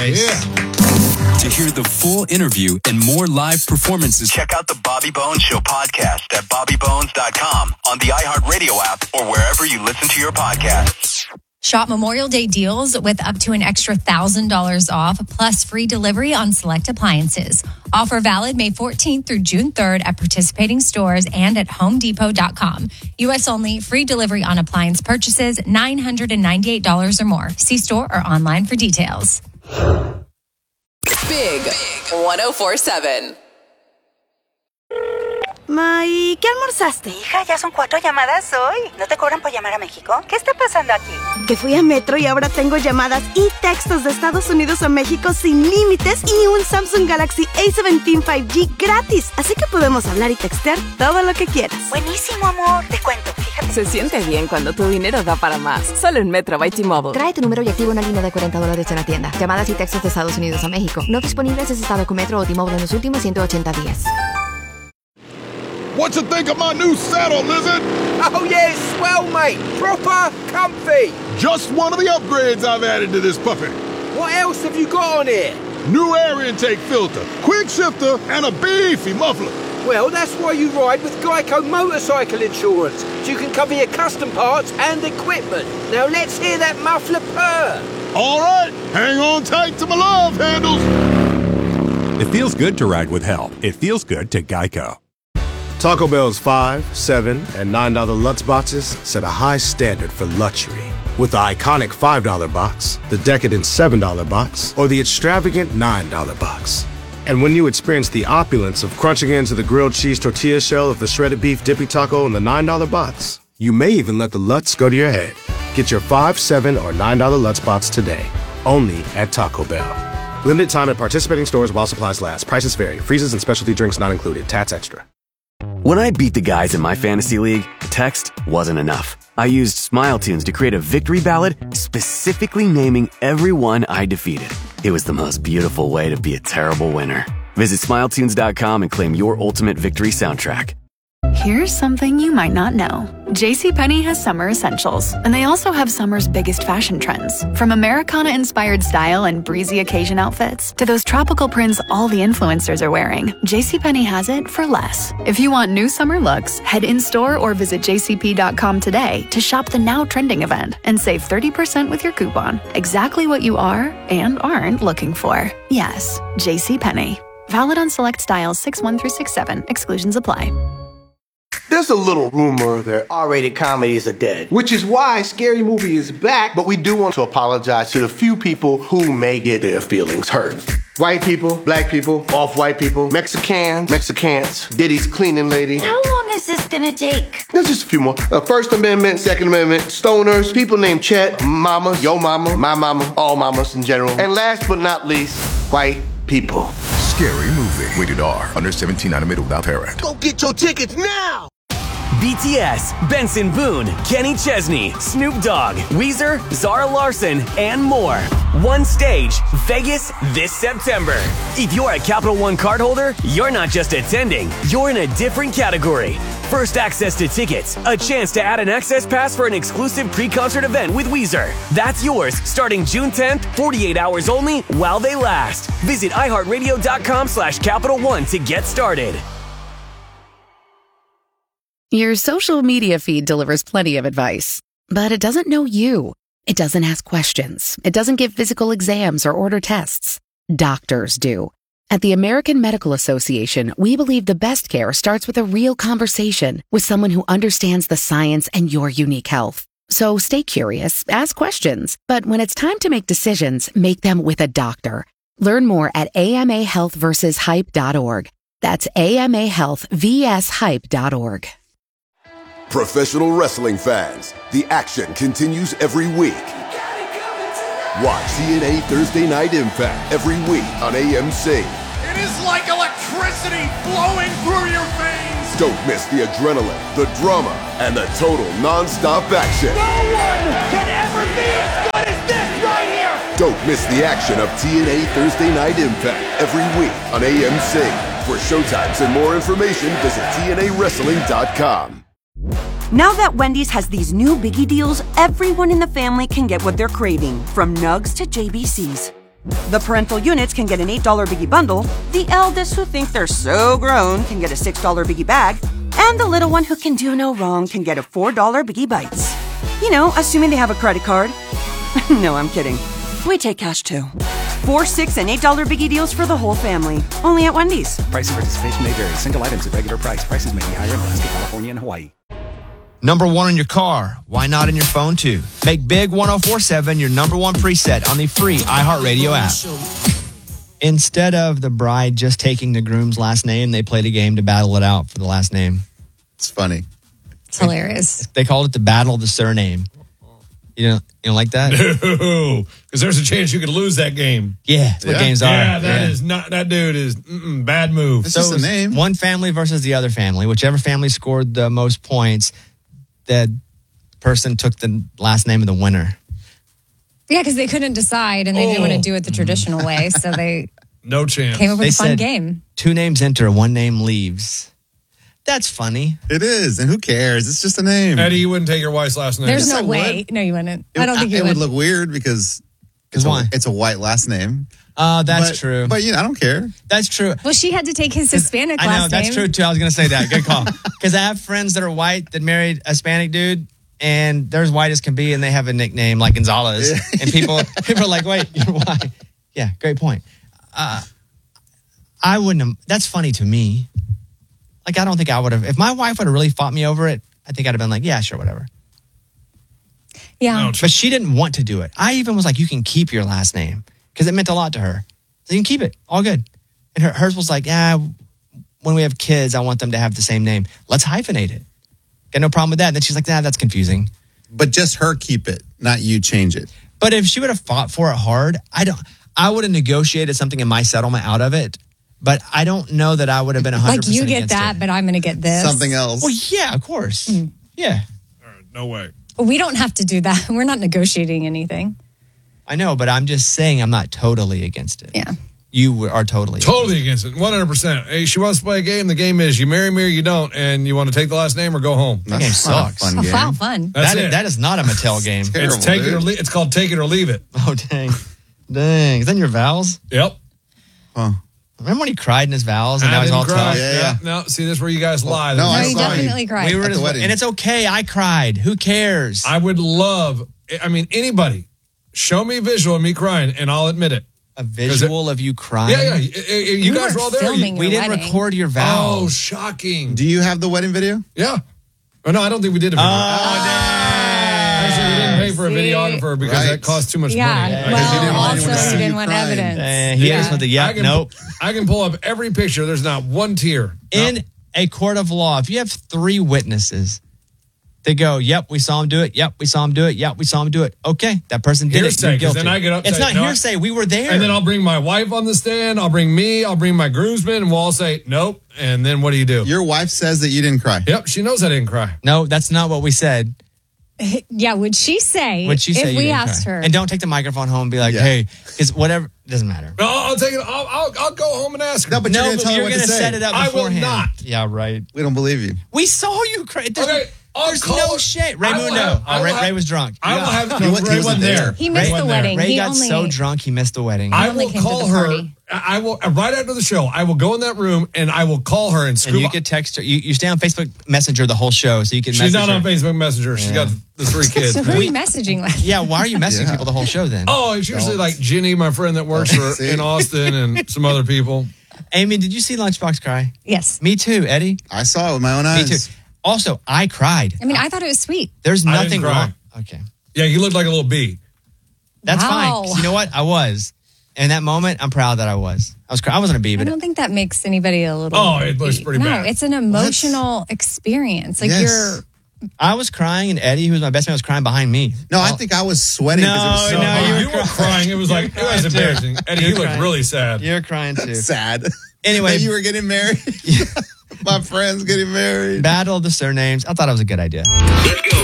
Nice. Yeah. To hear the full interview and more live performances, check out the Bobby Bones Show podcast at bobbybones.com, on the iHeartRadio app, or wherever you listen to your podcasts. Shop Memorial Day deals with up to an extra $1,000 off, plus free delivery on select appliances. Offer valid May 14th through June 3rd at participating stores and at HomeDepot.com. U.S. only. Free delivery on appliance purchases, $998 or more. See store or online for details. Big 104.7. Ma, ¿y qué almorzaste? Hija, ya son 4 llamadas hoy. ¿No te cobran por llamar a México? ¿Qué está pasando aquí? Que fui a Metro y ahora tengo llamadas y textos de Estados Unidos a México sin límites y un Samsung Galaxy A17 5G gratis. Así que podemos hablar y textear todo lo que quieras. Buenísimo, amor. Te cuento, fíjate. Se siente bien cuando tu dinero da para más. Solo en Metro by T-Mobile. Trae tu número y activa una línea de $40 en la tienda. Llamadas y textos de Estados Unidos a México. No disponibles en estado con Metro o T-Mobile en los últimos 180 días. What you think of my new saddle, Lizard? Oh, yeah, it's swell, mate. Proper comfy. Just one of the upgrades I've added to this puppy. What else have you got on here? New air intake filter, quick shifter, and a beefy muffler. Well, that's why you ride with Geico Motorcycle Insurance. So you can cover your custom parts and equipment. Now let's hear that muffler purr. All right, hang on tight to my love handles. It feels good to ride with help. It feels good to Geico. Taco Bell's $5, $7, and $9 Lutz boxes set a high standard for luxury. With the iconic $5 box, the decadent $7 box, or the extravagant $9 box. And when you experience the opulence of crunching into the grilled cheese tortilla shell of the shredded beef dippy taco in the $9 box, you may even let the Lutz go to your head. Get your $5, $7, or $9 Lutz box today, only at Taco Bell. Limited time at participating stores while supplies last. Prices vary. Freezes and specialty drinks not included. Tats extra. When I beat the guys in my fantasy league, text wasn't enough. I used Smile Tunes to create a victory ballad specifically naming everyone I defeated. It was the most beautiful way to be a terrible winner. Visit SmileTunes.com and claim your ultimate victory soundtrack. Here's something you might not know. JCPenney has summer essentials, and they also have summer's biggest fashion trends. From Americana-inspired style and breezy occasion outfits to those tropical prints all the influencers are wearing, JCPenney has it for less. If you want new summer looks, head in-store or visit jcp.com today to shop the now trending event and save 30% with your coupon. Exactly what you are and aren't looking for. Yes, JCPenney. Valid on select styles 6-1 through 6-7. Exclusions apply. There's a little rumor that R-rated comedies are dead, which is why Scary Movie is back, but we do want to apologize to the few people who may get their feelings hurt. White people, black people, off-white people, Mexicans, Diddy's cleaning lady. How long is this gonna take? There's just a few more. First Amendment, Second Amendment, stoners, people named Chet, mamas, yo mama, my mama, all mamas in general. And last but not least, white people. Scary Movie. Rated R. Under 17, not admitted without parent. Go get your tickets now! BTS, Benson Boone, Kenny Chesney, Snoop Dogg, Weezer, Zara Larson, and more. One stage, Vegas this September. If you're a Capital One cardholder, you're not just attending, you're in a different category. First access to tickets, a chance to add an access pass for an exclusive pre-concert event with Weezer. That's yours starting June 10th, 48 hours only while they last. Visit iHeartRadio.com/Capital One to get started. Your social media feed delivers plenty of advice, but it doesn't know you. It doesn't ask questions. It doesn't give physical exams or order tests. Doctors do. At the American Medical Association, we believe the best care starts with a real conversation with someone who understands the science and your unique health. So stay curious, ask questions, but when it's time to make decisions, make them with a doctor. Learn more at amahealthversushype.org. That's amahealthvshype.org. Professional wrestling fans, the action continues every week. Watch TNA Thursday Night Impact every week on AMC. It is like electricity flowing through your veins. Don't miss the adrenaline, the drama, and the total non-stop action. No one can ever be as good as this right here. Don't miss the action of TNA Thursday Night Impact every week on AMC. For showtimes and more information, visit TNAWrestling.com. Now that Wendy's has these new biggie deals, everyone in the family can get what they're craving, from nugs to JBCs. The parental units can get an $8 Biggie bundle, the eldest who think they're so grown can get a $6 Biggie bag, and the little one who can do no wrong can get a $4 Biggie Bites. You know, assuming they have a credit card. No, I'm kidding. We take cash too. $4, $6, and $8 Biggie deals for the whole family. Only at Wendy's. Price and participation may vary. Single items at regular price. Prices may be higher in Alaska, California, and Hawaii. Number one in your car. Why not in your phone too? Make Big 104.7 your number one preset on the free iHeartRadio app. Instead of the bride just taking the groom's last name, they played a game to battle it out for the last name. It's funny. It's hilarious. They called it the Battle of the Surname. You don't like that? No, because there's a chance you could lose that game. Yeah, that's what games are. Yeah, that dude is bad move. It's just a name. One family versus the other family. Whichever family scored the most points, that person took the last name of the winner. Yeah, because they couldn't decide and they didn't want to do it the traditional way. So they no chance. Came up with They a fun said, game. 2 names enter, 1 name leaves. That's funny. It is, and who cares? It's just a name. Eddie, you wouldn't take your wife's last name. There's Yes, no I way. would. No, you wouldn't. I don't think you It would. would look weird because why? It's a white last name. That's true. But I don't care. That's true. Well, she had to take his Hispanic last name. I know, that's true too. I was going to say that. Good call. Because I have friends that are white that married a Hispanic dude, and they're as white as can be, and they have a nickname like Gonzalez. And people are like, wait, you're white. Yeah, great point. I wouldn't have, that's funny to me. Like, I don't think I would have, if my wife would have really fought me over it, I think I'd have been like, yeah, sure, whatever. Yeah. But she didn't want to do it. I even was like, you can keep your last name because it meant a lot to her. So you can keep it. All good. And hers was like, when we have kids, I want them to have the same name. Let's hyphenate it. Got no problem with that. And then she's like, that's confusing. But just her keep it, not you change it. But if she would have fought for it hard, I would have negotiated something in my settlement out of it. But I don't know that I would have been 100% Like you get against that, it. but I'm going to get this. Something else. Well, yeah, of course. Yeah. No way. We don't have to do that. We're not negotiating anything. I know, but I'm just saying I'm not totally against it. Yeah. You are totally against it. 100%. Hey, she wants to play a game. The game is you marry me or you don't, and you want to take the last name or go home. That game sucks. Fun game. Wow, fun. That's it. That is not a Mattel game. It's take it or leave. It's called take it or leave it. Oh, dang. Dang. Is that in your vows? Yep. Huh. Remember when he cried in his vows and I now he's all didn't cry. tough? Yeah. No, see, this is where you guys lie. No, I he saw definitely you. cried. We were At the wedding. and it's okay. I cried. Who cares? I would love, anybody, show me a visual of me crying, and I'll admit it. A visual of you crying? Yeah. You guys were all there. We didn't record your vows. Oh, shocking. Do you have the wedding video? Yeah. Oh, no, I don't think we did a video. Actually, we didn't pay for a videographer because that costs too much money. Yeah. Well, also you didn't want evidence. He is with the nope. I can pull up every picture. There's not one tear. In a court of law, if you have 3 witnesses, they go, yep, we saw him do it. Yep, we saw him do it. Yep, we saw him do it. Okay, that person did Hearsay, it. You're 'cause guilty. then I get up. It's say, not no, hearsay. We were there. And then I'll bring my wife on the stand. I'll bring me. I'll bring my groomsmen, and we'll all say nope. And then what do you do? Your wife says that you didn't cry. Yep, she knows I didn't cry. No, that's not what we said. Yeah, would she say Would she say if you we didn't asked cry? her? And don't take the microphone home and be like, hey, because whatever, doesn't matter. No, I'll take it. I'll go home and ask her. No, but you're going to tell her you're what going to to say. set it up I will beforehand. not. Yeah, right. We don't believe you. We saw you cry. Okay, There's no shame. Ray was drunk. I will have. He No, Ray wasn't there. He missed the wedding. Ray He got only- so drunk he missed the wedding. I only will came to call the her. party. I will right after the show. I will go in that room and I will call her and scoop. And you could text her. You stay on Facebook Messenger the whole show, so you can. She's message not on her. Facebook Messenger. She's got the 3 kids. So who are you messaging with? Yeah, why are you messaging people the whole show then? Oh, it's usually like Ginny, my friend that works for in Austin, and some other people. Amy, did you see Lunchbox cry? Yes. Me too, Eddie. I saw it with my own eyes. Me too. Also, I cried. I mean, I thought it was sweet. There's I didn't nothing cry. wrong. Okay. Yeah, you look like a little bee. That's Wow. fine. 'Cause you know what? I was. In that moment, I'm proud that I was. I wasn't a bee, I but don't think that makes anybody a little. Oh, it looks pretty no, bad. it's an emotional experience. Like I was crying, and Eddie, who was my best man, was crying behind me. No, I think I was sweating because it was so hot. you were crying. It was like it was embarrassing. Eddie, you look really sad. You're crying too. Sad. Anyway, That you were getting married. My friend's getting married. Battle of the Surnames. I thought it was a good idea. Let's go.